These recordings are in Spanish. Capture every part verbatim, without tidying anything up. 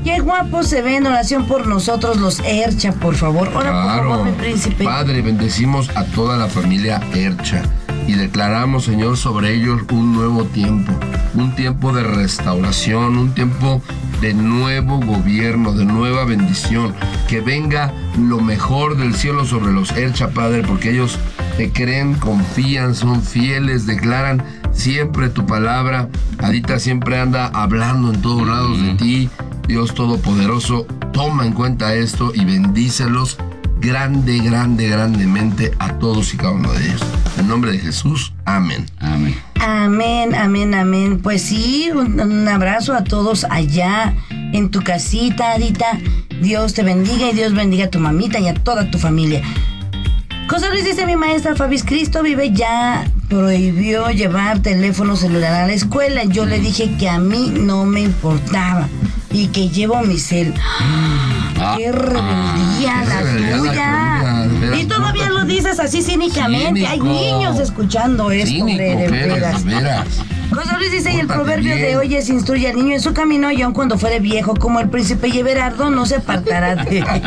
Qué guapo se ve en oración por nosotros los Ercha, por favor. Ora, claro. por favor, mi príncipe. Padre, bendecimos a toda la familia Ercha y declaramos, Señor, sobre ellos un nuevo tiempo, un tiempo de restauración, un tiempo de nuevo gobierno, de nueva bendición. Que venga lo mejor del cielo sobre los Ercha, Padre, porque ellos te creen, confían, son fieles, declaran siempre tu palabra. Adita siempre anda hablando en todos lados de ti. Dios Todopoderoso, toma en cuenta esto y bendícelos grande, grande, grandemente a todos y cada uno de ellos. En nombre de Jesús, amén. Amén. Amén, amén, amén. Pues sí, un, un abrazo a todos allá en tu casita, Adita. Dios te bendiga y Dios bendiga a tu mamita y a toda tu familia. José Luis dice: mi maestra Fabis Cristo vive ya prohibió llevar teléfono celular a la escuela. Yo le dije que a mí no me importaba y que llevo mi cel. Ah, ¡Qué rebeldía qué la rebeldía tuya! la tuya, Y todavía lo dices así cínicamente. Cínico. Hay niños escuchando esto, Cínico, de, de veras, veras. de veras. José Luis dice: y el Pórtate proverbio bien. de hoy es: instruye al niño en su camino y aun cuando fuere viejo como el príncipe y Everardo no se apartará de él.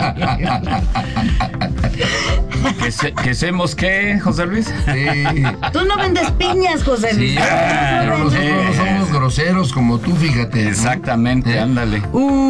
¿Que, se, ¿Que semos qué, José Luis? Sí. Tú no vendes piñas, José Luis. Sí, Tú no pero vendes nosotros no piñas. somos groseros como tú, fíjate. ¿no? Exactamente, ¿Eh? ándale.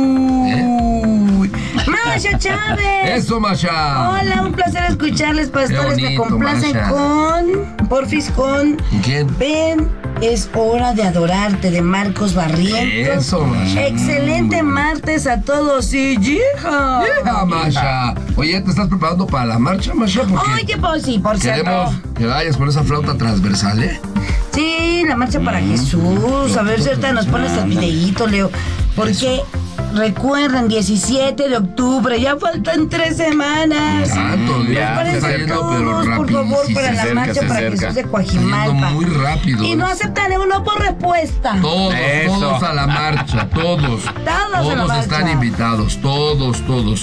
Uy. Masha Chávez. Eso, Masha. Hola, un placer escucharles, pastores. Qué Me bonito, complacen Masha. con, porfis, con ¿Quién? Ven, es hora de adorarte, de Marcos Barrientos. Eso, Masha. Excelente martes a todos y hija. Hija, Masha. Oye, ¿te estás preparando para la marcha, Masha? Porque Oye, pues sí, por cierto. queremos que vayas con esa flauta transversal, ¿eh? Sí, la marcha para Jesús. A ver si ahorita nos pones el videíto, Leo. Porque recuerden, diecisiete de octubre, ya faltan tres semanas. Santo Dios, Ya, Prepárense se está todos, yendo, pero por favor, rapidísimo. para se la acerca, marcha se para acerca. Jesús de Está Coajimalpa. yendo muy rápido. Y no aceptan el uno por respuesta. Todos, Eso. todos a la marcha, todos. a la marcha. Están invitados, todos, todos.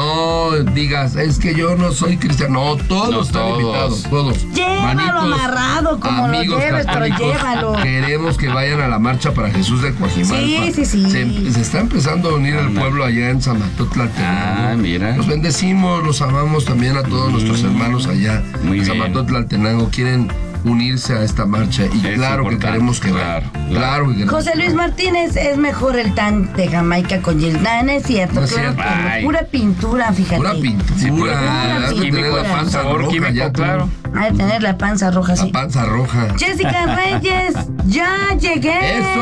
No digas, es que yo no soy cristiano. No, todos No, están todos. invitados, todos. Llévalo Manitos, amarrado como lo amigos lleves, pero católicos, llévalo. queremos que vayan a la marcha para Jesús de Coajimalpa. Sí, sí, sí. Se, se está empezando a unir el pueblo allá en Zamatotlaltenango. Ah, mira. Los bendecimos, los amamos también a todos nuestros hermanos allá Muy en bien. Zamatotlaltenango. Quieren unirse a esta marcha y Es claro que importante, queremos que claro, vayan. claro. Claro que queremos. José Luis Martínez, es mejor el tan de Jamaica con Gil. No, no es cierto, No es claro cierto. que no. Ay. Pura pintura, fíjate. Pura pintura. Sí, pura pintura, Has de tener químico, la panza sabor roja químico, ya, tú. claro. Ha de tener la panza roja, La sí. panza roja. Jessica Reyes, ya llegué. Eso,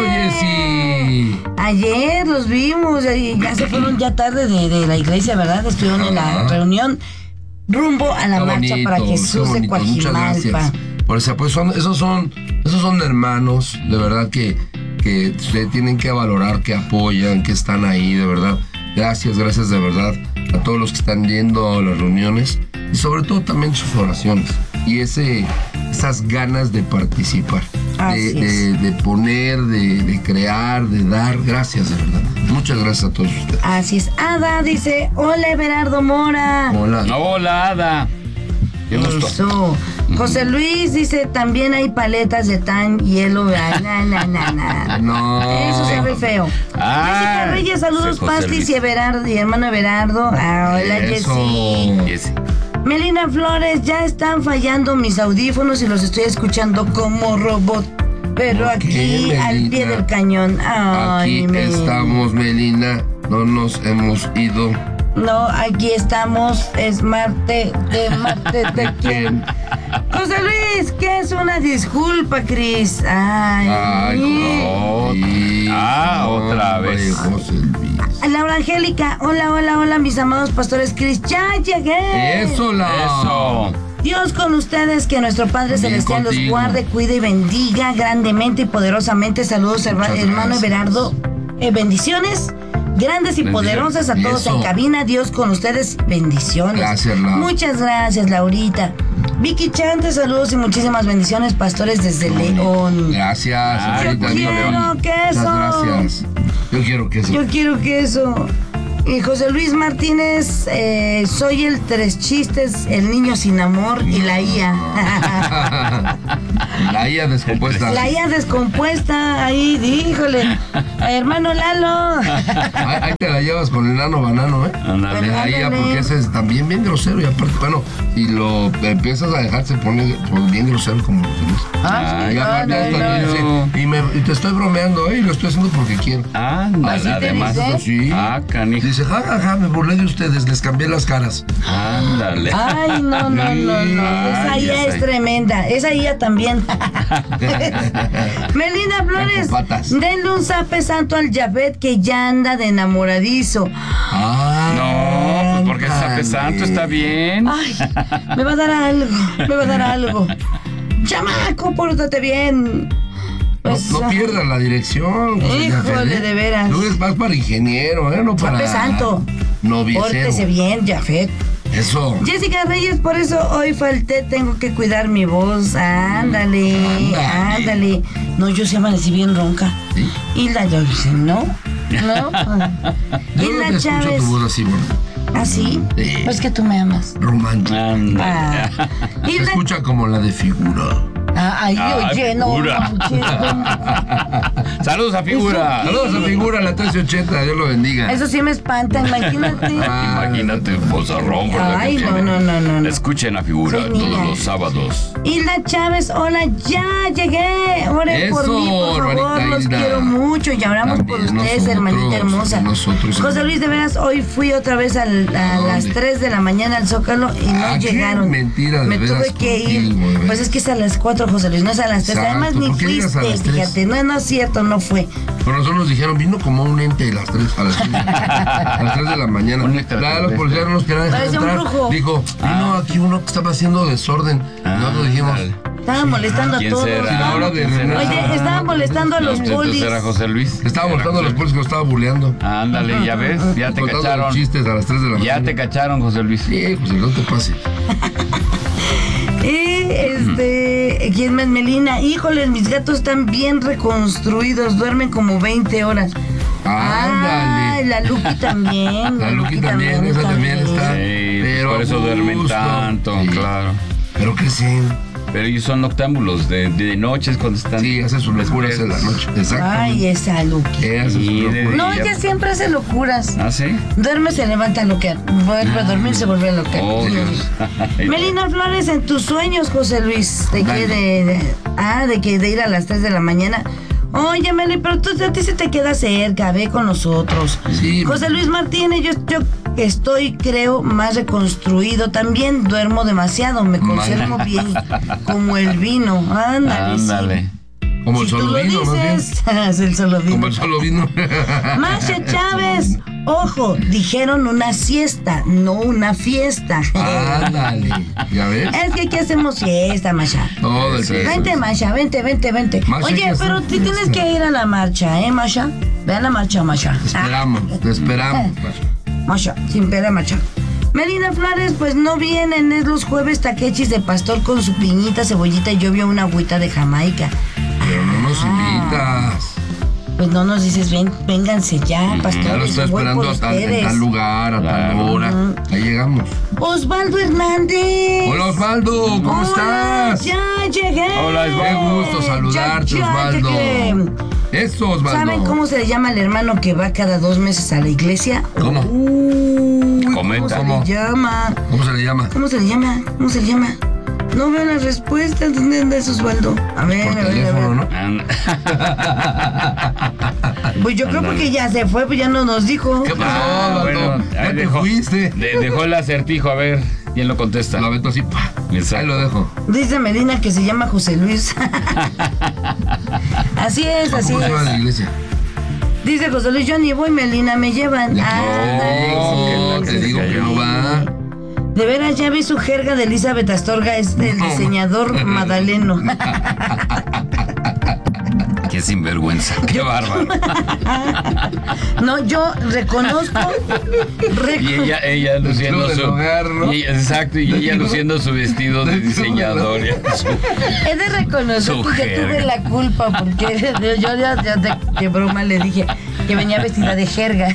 Jessy. Ayer los vimos, y ya se fueron ya tarde de, de la iglesia, ¿verdad? Estuvieron en la Ajá. reunión rumbo a la Qué marcha bonito, para qué Jesús de bonito. Muchas Coajimalpa. gracias. Por eso, pues son, esos son, esos son hermanos, de verdad que, que se tienen que valorar, que apoyan, que están ahí, de verdad. Gracias, gracias de verdad a todos los que están yendo a las reuniones y sobre todo también sus oraciones y ese, esas ganas de participar, de, Así de, es. de poner, de, de crear, de dar. Gracias, de verdad. Muchas gracias a todos ustedes. Así es. Ada dice: hola, Everardo Mora. Hola. Hola, Ada. Qué gusto. Eso. José Luis dice: también hay paletas de tan hielo. Na, na, na, na. No. Eso se ve feo. Ah, Jessica Reyes, saludos, sí, José Pastis Luis. y Everardo y hermano Everardo. Ah, hola, Eso. Jessy. Yes. Melina Flores, ya están fallando mis audífonos y los estoy escuchando como robot. Pero Ok, aquí al Melina. pie del cañón. Ay, Aquí Melina. estamos, Melina. No nos hemos ido. No, aquí estamos. Es Marte. ¿De Marte de quién? José Luis, ¿qué es una disculpa, Cris? Ay. Ay, no. sí. Ah, otra Hombre, vez. José Luis. Laura Angélica, hola, hola, hola, mis amados pastores Cris. Ya llegué. Eso, la. Eso. Dios con ustedes, que nuestro Padre Bien Celestial los contigo. guarde, cuide y bendiga grandemente y poderosamente. Saludos, herma- Muchas hermano gracias. Everardo. Eh, bendiciones grandes y Bendiciones. poderosas a todos Eso. en cabina. Dios con ustedes. Bendiciones. Gracias, Lau. Muchas gracias, Laurita. Vicky Chante, saludos y muchísimas bendiciones, pastores desde León. Gracias, Ay, señorita yo quiero León. queso. Muchas gracias. Yo quiero queso. Yo quiero queso. Y José Luis Martínez, eh, soy el tres chistes, el niño sin amor y la I A. La I A descompuesta. La I A descompuesta, ahí, díjole. Hermano Lalo. Ahí, ahí te la llevas con el nano banano, ¿eh? Ándale. De la I A, Ándale. porque ese es también bien grosero. Y aparte, bueno, y lo empiezas a dejar, se pone pues, bien grosero como los demás. Ah, Ay, sí, Ya, no, ya no, está, no. dice, y, me, y te estoy bromeando, ¿eh? Y lo estoy haciendo porque quiero. Ándale, ¿Así te además. dice? Sí. Ah, canijo. Dice, jajaja, me burlé de ustedes, les cambié las caras. Ándale. Ay, no, no, no, no. Esa Ay, I A ya es sé. tremenda. Esa I A también. Melina Flores, Con patas. denle un zape santo al Yafet que ya anda de enamoradizo. Ah, No, pues porque ese zape santo está bien. Ay, me va a dar algo, me va a dar algo. Chamaco, pórtate bien. No, Pues, no pierdas la dirección. José Híjole, Jafet, ¿eh? de veras. Tú eres más para ingeniero, ¿eh? No para... Zape santo. Noviecero. Pórtese bien, Yafet. Eso. Jessica Reyes, por eso hoy falté, tengo que cuidar mi voz. Ándale, Ándale. ándale. No, yo sí amanecí bien ronca. ¿Sí? Y la yo dice, no, no. Yo Y no te la escucho Chávez. tu voz así, bueno, ¿Ah, sí? Sí. Pues que tú me amas. romántica. Ándale. Ah. Se Y la... escucha como la de figura. Ah, ay, Ay, oye, no figura. manches, no. Saludos a figura. Saludos a figura, la trece ochenta, Dios lo bendiga. Eso sí me espanta, imagínate. Ah, Imagínate, vozarrón, ¿verdad? Ay, que no, tiene? no, no, no, no. Escuchen a figura Soy todos niña. los sábados. Hilda Chávez, hola, ya llegué. Oren por Eso, mí, por favor, hermanita los Hilda. quiero mucho. Y oramos por También ustedes, nosotros, hermanita hermosa. nosotros, José Luis, de veras, hoy fui otra vez al- a, ¿A las dónde? tres de la mañana al Zócalo y no Ah, qué llegaron. mentira, de Me veras, tuve que ir. contigo, de veras. Pues es que es a las cuatro, José Luis, no es a las tres. Exacto, Además, ni ¿por qué llegas a fuiste, las tres? fíjate. No, no es cierto, no fue. Pero nosotros nos dijeron, vino como un ente a las tres, a las tres, a las tres de la mañana. Un La de los extraterrestre. policías no nos querían dejar Parece un entrar. brujo. Dijo, vino aquí uno que estaba haciendo desorden. Y nosotros dijimos, Ándale. Estaba molestando a ¿Quién todos. será? Sí, la hora de ¿Quién será? Oye, estaba molestando a No, los entonces polis. era José Luis. estaba Era mostrando a los José policías que lo estaba bulleando. Luis. Ándale, ya ves, ya te Contando cacharon. los chistes a las tres de la mañana. Ya te cacharon, José Luis. Sí, pues no te pases. Y este, ¿quién más? Melina, híjole, mis gatos están bien reconstruidos, duermen como veinte horas. Ándale. Ay, la Lucky también. La Lucky también, esa también está. Sí, Pero por eso a duermen gusto. tanto, Sí. claro. Pero crecen. Pero ellos son noctámbulos, de, de noches cuando están. Sí, hacen sus locuras en la noche. Ay, Exactamente. esa Lucky. Eh, hacen sus Y de- locuras. No, ella siempre hace locuras. ¿Ah, sí? Duerme, se levanta a loquear. Vuelve a dormir, se vuelve a loquear. Oh, Dios. Melina Flores, en tus sueños, José Luis, de que Dale. de, de- ah, de que de ir a las tres de la mañana. Oye, Meli, pero tú a ti se te queda cerca, ve con nosotros. Sí. José Luis Martínez, yo, yo estoy, creo, más reconstruido. También duermo demasiado, me conservo bien, como el vino. Ándale. sí. Ándale. Como el Si tú solo lo vino, más bien. dices, es el solo vino. Como el solo vino. Masha Chávez, ojo, dijeron una siesta, no una fiesta. Ándale. ¿Ya ves? Es que aquí hacemos fiesta, Masha. Todo el Eso, tiempo. Vente, Masha, vente, vente, vente. Masha, Oye, ¿qué pero hacer? tú tienes que ir a la marcha, ¿eh, Masha? Ve a la marcha, Masha. Te esperamos, te esperamos. Ah, Masha, sin pera, Masha. Melina Flores, pues no vienen, es los jueves taquechis de pastor con su piñita, cebollita y yo vi una agüita de Jamaica. Pero no nos invitas. Pues no nos dices, ven, vénganse ya, pastores. Ya lo estoy voy esperando por a tal, en ustedes. tal lugar, a tal Claro. hora. Ahí llegamos. Osvaldo Hernández. Hola Osvaldo, ¿cómo Hola, estás? Ya llegué. Hola, Qué Osvaldo. gusto saludarte, Ya, ya Osvaldo. llegué. Eso, Osvaldo. ¿Saben cómo se le llama al hermano que va cada dos meses a la iglesia? ¿Cómo? Uy, ¿cómo Comenta. se ¿Cómo? le llama? ¿Cómo se le llama? ¿Cómo se le llama? ¿Cómo se le llama? No veo las respuestas. ¿Dónde anda eso, Osvaldo? A ver, Por a ver, a teléfono, ver. ¿no? Anda. Pues yo creo Ándale. porque ya se fue, pues ya no nos dijo. ¿Qué pasó, Ah, Osvaldo? bueno, ya ahí te dejó, fuiste. de- dejó el acertijo, a ver, ¿quién lo contesta? Lo aventó así. ¡pah! Exacto. Ahí lo dejo. Dice Medina que se llama José Luis. Así es, así ¿Cómo se va a la es. iglesia? Dice José Luis, yo ni voy, Melina, me llevan. Ya. Ándale, No, sí, te sí, digo sí. que no va. De veras, ya vi su jerga de Elizabeth Astorga, es del No. diseñador Madaleno. Qué sinvergüenza, qué bárbaro. No, yo reconozco. reco- Y ella, ella luciendo Club del su. hogar, ¿no? y- exacto, y ella luciendo su vestido de Del club del diseñadora. He de reconocer Su que tuve jerga. la culpa porque yo ya, ya de, de broma le dije que venía vestida de jerga.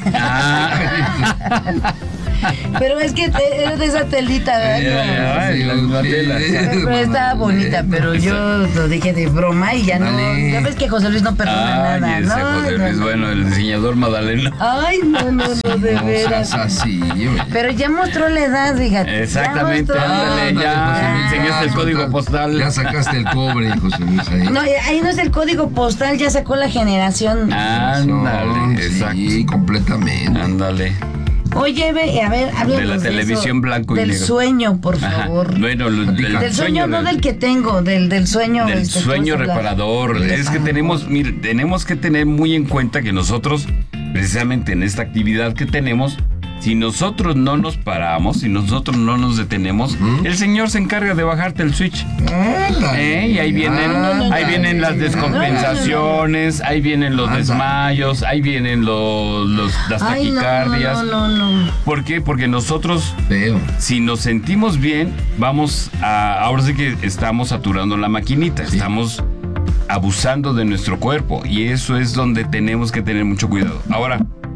Ah, Pero es que te- era de esa telita, ¿verdad? Ay, Sí, la misma sí. tela. Pero estaba bonita, pero yo lo dije de broma y ya no. Dale. Ya ves que José Luis no perdona Ay, nada, ese ¿no? José No, Luis, no. bueno, el diseñador Madalena. Ay, no, no, no, de No veras. seas así, oye. Pero ya mostró la edad, fíjate. Exactamente, Ya mostró- ándale, Ándale, ya José Luis, enseñaste el ya código sacaste- postal. Ya sacaste el cobre, José Luis, ahí. No, ahí no es el código postal, ya sacó la generación. Ándale, Sí, exacto. completamente. Ándale. Oye, ve, a ver, háblanos De la eso, televisión blanco y del negro. sueño, por Ajá. favor. Bueno, lo- del, Del sueño, no del que tengo, del, del sueño. del este, sueño ¿cómo se habla? reparador. Es que Ah, tenemos, mire, tenemos que tener muy en cuenta que nosotros, precisamente en esta actividad que tenemos, si nosotros no nos paramos, si nosotros no nos detenemos, Ujú. el Señor se encarga de bajarte el switch. Ándale, ¿Eh? Y ahí vienen, ándale. ahí vienen las descompensaciones, ahí vienen los Ándale. desmayos, ahí vienen los, los- las Ay, no, taquicardias. no, no, no, no. ¿Por qué? Porque nosotros, Feo. si nos sentimos bien, vamos a. Ahora sí que estamos saturando la maquinita, Sí. estamos abusando de nuestro cuerpo y eso es donde tenemos que tener mucho cuidado. Ahora,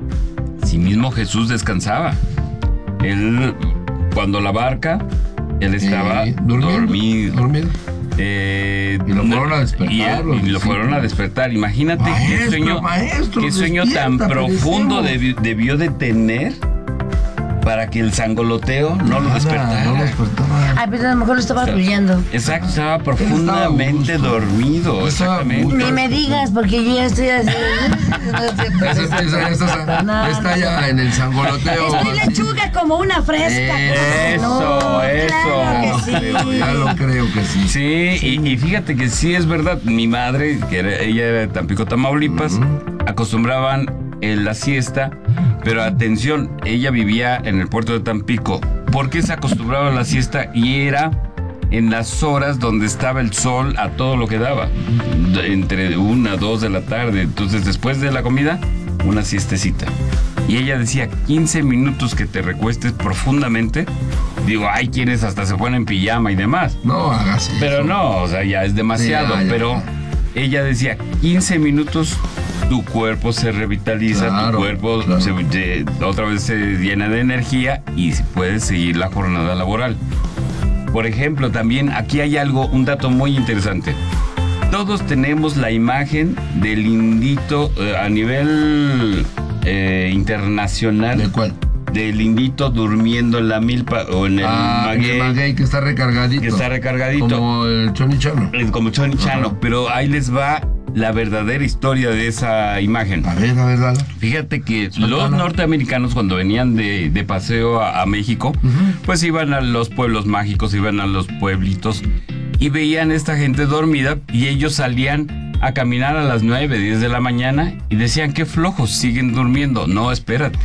si mismo Jesús descansaba, él, cuando la barca, él estaba Sí, dormido. Dormido. eh, Y lo fueron a despertar, Y, él- los y lo fueron a discípulos. despertar. Imagínate qué Maestro, sueño, maestro, qué sueño tan despierta, profundo perecemos. debió, debió de tener para que el sangoloteo no lo Nada, despertara. No lo despertaba. Ay, pero a lo mejor lo estaba Está- arrullando. Exacto, estaba profundamente gusto. dormido. Estaba a Exactamente. gusto. Ni me digas, porque yo ya estoy así. No es cierto, Esa- no es esa- cierto. esa- No, está no. ya en el sangoloteo. Estoy así. lechuga como una fresca. Eso, No, eso. Claro que Ya lo sí. creo, ya lo creo que sí. Sí, Y, y fíjate que sí es verdad. Mi madre, que era- ella era de Tampico, Tamaulipas, Ujú. acostumbraban en la siesta, pero atención, ella vivía en el puerto de Tampico. ¿Por qué se acostumbraba a la siesta? Y era en las horas donde estaba el sol a todo lo que daba, de- entre una, dos de la tarde. Entonces, después de la comida, una siestecita. Y ella decía, quince minutos que te recuestes profundamente. Digo, hay quienes hasta se ponen pijama y demás. No hagas eso. Pero no, o sea, ya es demasiado. Sí, ya, ya. Pero ella decía, quince minutos, tu cuerpo se revitaliza, Claro, tu cuerpo claro. se- de- otra vez se llena de energía y puedes seguir la jornada laboral. Por ejemplo, también aquí hay algo, un dato muy interesante. Todos tenemos la imagen del indito eh, a nivel eh, internacional. ¿De cuál? Del indito durmiendo en la milpa o en el Ah, en el maguey, maguey que está recargadito. que está recargadito. Como el Choni Chano. Es como Choni Chano, Ajá. pero ahí les va la verdadera historia de esa imagen. A ver, a ver, dale. Fíjate que Suéltala. los norteamericanos cuando venían de, de paseo a, a México, pues iban a los pueblos mágicos, iban a los pueblitos y veían esta gente dormida y ellos salían a caminar a las nueve, diez de la mañana y decían qué flojos, siguen durmiendo. No, espérate.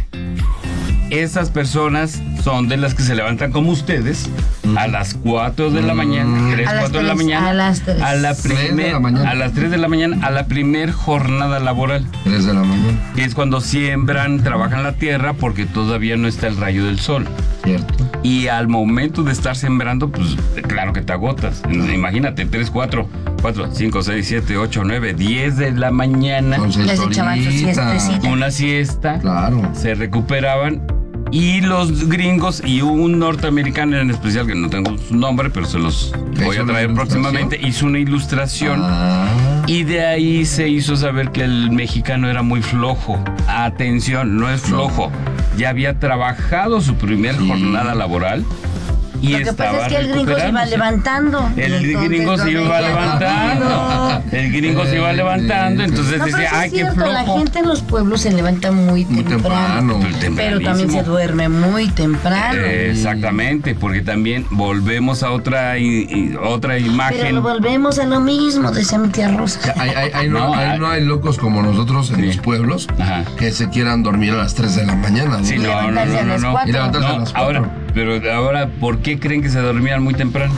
Esas personas son de las que se levantan como ustedes a las cuatro de la mañana, tres, A las cuatro de la tres, mañana, a las tres. a la Tres de primer- la mañana. a las tres de la mañana, a la primer jornada laboral, Tres de la mañana. que es cuando siembran, trabajan la tierra porque todavía no está el rayo del sol. Cierto. Y al momento de estar sembrando, pues claro que te agotas. Imagínate, tres, cuatro, cuatro, cinco, seis, siete, ocho, nueve, diez de la mañana, Entonces, Les echaban su ahorita. siestecita. una siesta, Claro. se recuperaban. Y los gringos y un norteamericano en especial, que no tengo su nombre, pero se los ¿Hizo voy a una traer ilustración? próximamente, hizo una ilustración. Ah, Y de ahí se hizo saber que el mexicano era muy flojo. Atención, no es flojo. Ya había trabajado su primer Sí. jornada laboral y Lo que estaba pasa es que el gringo se iba recuperándose. levantando. El Y entonces gringo se no iba veía- levantando. El gringo se iba Eh, levantando. Entonces No, pero decía, sí ay, es qué cierto, la flojo. gente en los pueblos se levanta muy muy temprano. temprano. Pues, Pero también se tempranísimo. duerme muy temprano. Eh, Exactamente, porque también volvemos a otra, i- i- otra Pero imagen. lo volvemos a lo mismo, decía mi tía Rosa. Hay, hay- hay- no, No, hay- hay- no hay locos como nosotros en Sí. los pueblos Ajá. que se quieran dormir a las tres de la mañana. ¿no? Sí, no, no, levantarse no, a no, las no. cuatro. Y levantarse a No, las cuatro. ahora, pero ahora, ¿por qué creen que se dormían muy temprano?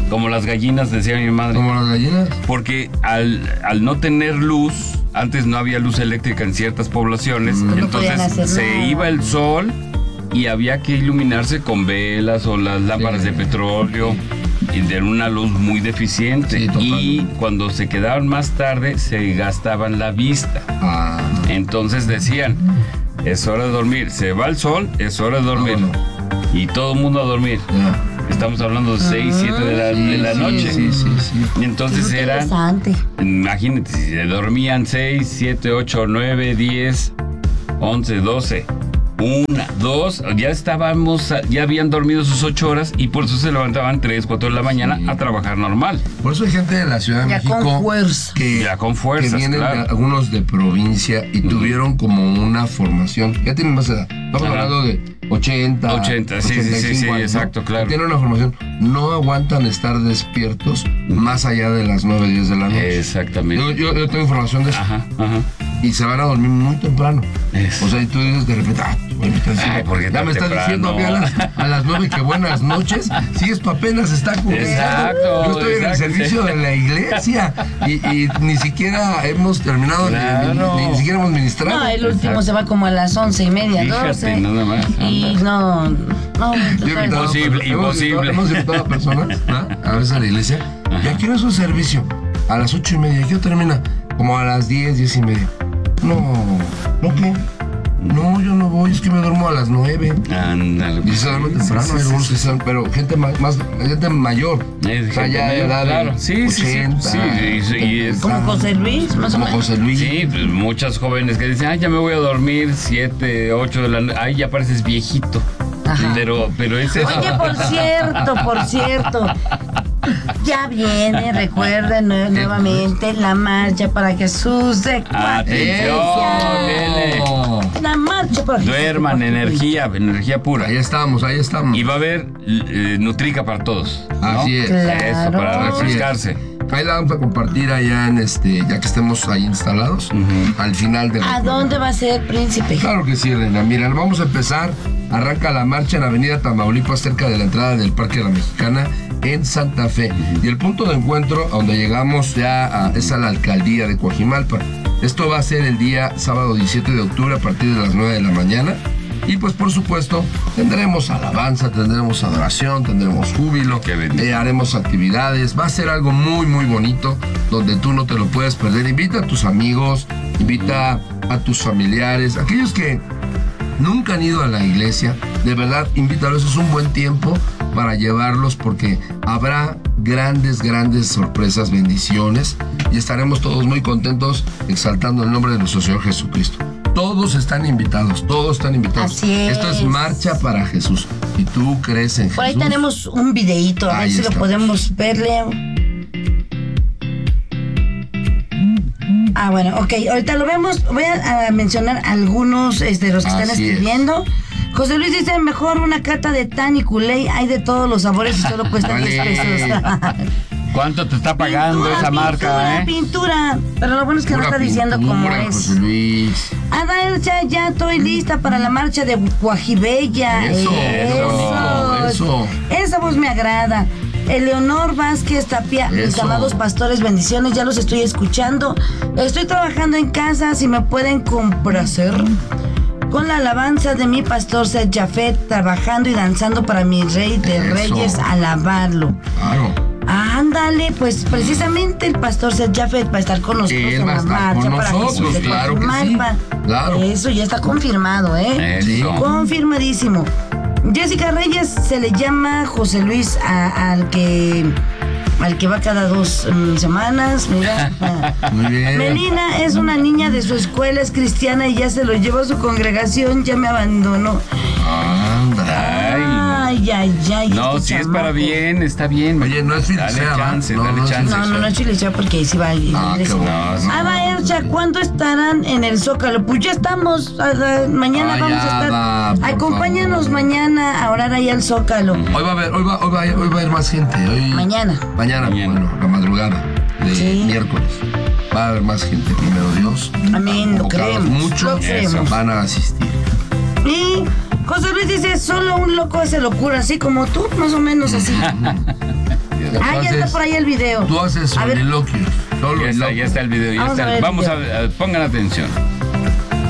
Como las gallinas, decía mi madre. ¿Como las gallinas? Porque al, al no tener luz, antes no había luz eléctrica en ciertas poblaciones, Mm. No podían hacer entonces se nada. iba el sol y había que iluminarse con velas o las lámparas Sí. de petróleo y de una luz muy deficiente. Sí, totalmente. Y cuando se quedaban más tarde, se gastaban la vista. Ah, Entonces decían, es hora de dormir. Se va el sol, es hora de dormir. No, Y todo el mundo a dormir. ya. Estamos hablando de seis, siete de la, de la Sí, noche. Sí, sí, sí. Y entonces Qué eran, interesante. imagínate, si se dormían seis, siete, ocho, nueve, diez, once, doce, una, dos, ya estábamos, ya habían dormido sus ocho horas y por eso se levantaban tres, cuatro de la mañana Sí. a trabajar normal. Por eso hay gente de la Ciudad de Ya con México fuerza. que, Ya con fuerzas, que vienen claro. de- algunos de provincia y tuvieron como una formación. Ya tienen más edad. Estamos Ajá. hablando de ochenta, ochenta, sí, sí, sí, ochenta y cinco sí, años, ¿no? exacto, claro. Tienen una formación. No aguantan estar despiertos más allá de las nueve, diez de la noche. Exactamente. Yo, yo, yo tengo información de eso. Ajá, ajá. Y se van a dormir muy temprano. Eso. O sea, y tú dices de repente, ah, güey, me estás diciendo, Ay, ¿por qué ya tan me estás temprano? diciendo a mí a las, a las nueve que buenas noches. Si esto apenas está ocurriendo. Exacto, Yo estoy en el exacto. servicio de la iglesia y, y ni siquiera hemos terminado, ni- Claro. ni, ni siquiera hemos ministrado. No, el último Exacto. se va como a las once y media, Fíjate, doce. nada más. Y no, no, Yo he entonces- invitado a- Imposible, hemos imposible. invitado- Hemos invitado a personas ¿no? a veces a la iglesia. ¿Y a qué hora es su servicio? A las ocho y media. ¿Y qué termina? Como a las diez, diez y media. No, ¿no qué? No, yo no voy, es que me duermo a las nueve. Ándale. Y se duerme Sí, temprano, sí, hay sí, algunos sí. que están, pero gente más, más gente mayor. Es O sea, gente ya de mayor, edad de claro. Sí, sí, sí, ochenta, sí, y- y es- como José Luis, más o como menos. José Luis. Sí, pues muchas jóvenes que dicen, ay, ya me voy a dormir, siete, ocho de la noche, ay, ya pareces viejito. Ajá. Pero, pero es eso. Oye, por cierto, por cierto, ya viene, recuerden nue- nuevamente la marcha para Jesús de Atención, viene. ¡Oh! La marcha para Jesús. Duerman, de energía, energía pura. Ahí estamos, ahí estamos. Y va a haber eh, Nutrica para todos. ¿no? Así es. Eso, Claro. para refrescarse. Ahí la vamos a compartir allá en este, ya que estemos ahí instalados, al final de la ¿A dónde va a ser, príncipe? Claro que sí, Elena. Mira, vamos a empezar. Arranca la marcha en Avenida Tamaulipas, cerca de la entrada del Parque de la Mexicana, en Santa Fe. Y el punto de encuentro, a donde llegamos ya, a, es a la alcaldía de Coajimalpa. Esto va a ser el día sábado diecisiete de octubre a partir de las nueve de la mañana. Y pues por supuesto tendremos alabanza, tendremos adoración, tendremos júbilo, Qué bendición. eh, haremos actividades, va a ser algo muy muy bonito donde tú no te lo puedes perder. Invita a tus amigos, invita a tus familiares, aquellos que nunca han ido a la iglesia, de verdad invítalos, es un buen tiempo para llevarlos porque habrá grandes, grandes sorpresas, bendiciones y estaremos todos muy contentos exaltando el nombre de nuestro Señor Jesucristo. Todos están invitados, todos están invitados. Así es. Esto es marcha para Jesús. Y tú crees en Jesús. Por ahí tenemos un videíto, a ver Ahí si lo estamos. podemos verle. Ah, bueno, ok, ahorita lo vemos. Voy a, a mencionar algunos este, de los que están Así es. escribiendo. José Luis dice, mejor una cata de Tan y Kool-Aid, hay de todos los sabores y solo cuesta diez Vale. pesos. ¿Cuánto te está pagando Pintura, esa marca, pintura, eh? pintura. Pero lo bueno es que no Pura está diciendo cómo pintura, es. José Luis. Adaelcha, ya estoy lista para la marcha de Guajibella. Eso, eso, eso. Esa voz me agrada. Eleonor Vázquez Tapia, mis Eso. amados pastores, bendiciones, ya los estoy escuchando. Estoy trabajando en casa, si me pueden complacer con la alabanza de mi pastor Seth Jafet, trabajando y danzando para mi rey de Eso. reyes, alabarlo. Claro. Ándale, pues precisamente el pastor Seth Jafet va a estar con nosotros Él en va a la estar marcha con para nosotros, Jesús de claro que sí, Coajimalpa. claro. Eso ya está confirmado, ¿eh? Eso. Confirmadísimo. Jessica Reyes se le llama José Luis a- al que al que va cada dos mm, semanas, mira. Muy bien. Melina es una niña de su escuela, es cristiana y ya se lo llevó a su congregación, ya me abandonó. Anda. Ay, ay, ay. No, este si es para chamaco. bien, está bien. Oye, no es Dale filicea, ¿va? chance, No, dale no es chance. No, no, no es chilicea porque ahí sí va a ir. Ah, qué bueno. No, no. Ada Ercha, ¿cuándo estarán en el Zócalo? Pues ya estamos, Ada, mañana Ah, vamos ya a estar. va, por Acompáñanos favor. mañana a orar ahí al Zócalo. Hoy va a haber, hoy va, hoy va, hoy va a haber más gente. Hoy, Mañana. Mañana, Mañana. bueno, la madrugada de Sí. miércoles. Va a haber más gente, primero Dios. Amén, lo Convocados creemos, Muchos lo creemos. van a asistir. Y José Luis dice, solo un loco hace locura, así como tú, más o menos así. video. Ah, ya está Entonces, por ahí el video. Tú haces A ver. soliloquios. Ya está, ya está el video. Ya Vamos está. a ver el Vamos a video. ver, pongan atención.